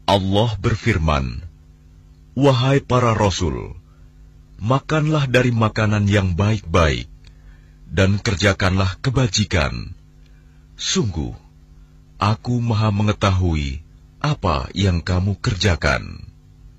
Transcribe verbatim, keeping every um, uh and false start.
Allah berfirman, "Wahai para rasul, makanlah dari makanan yang baik-baik, dan kerjakanlah kebajikan. Sungguh, Aku Maha mengetahui apa yang kamu kerjakan."